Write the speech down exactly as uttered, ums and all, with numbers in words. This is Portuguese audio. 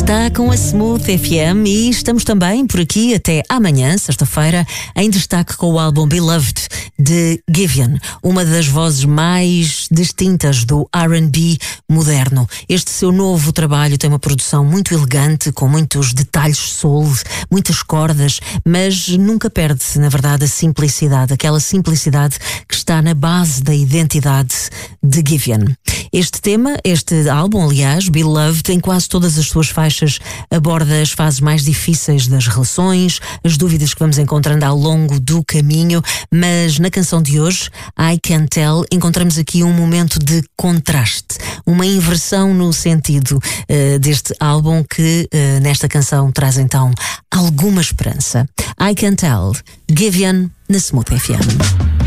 Está com a Smooth F M e estamos também por aqui até amanhã, sexta-feira, em destaque com o álbum Beloved de Giveon, uma das vozes mais distintas do R and B moderno. Este seu novo trabalho tem uma produção muito elegante, com muitos detalhes soul, muitas cordas, mas nunca perde-se, na verdade, a simplicidade, aquela simplicidade que está na base da identidade de Giveon. Este tema, este álbum, aliás, Beloved, em quase todas as suas faixas aborda as fases mais difíceis das relações, as dúvidas que vamos encontrando ao longo do caminho, mas na canção de hoje, I Can Tell, encontramos aqui um momento de contraste, uma inversão no sentido uh, deste álbum que uh, nesta canção traz então alguma esperança. I Can Tell, Giveon na Smooth F M.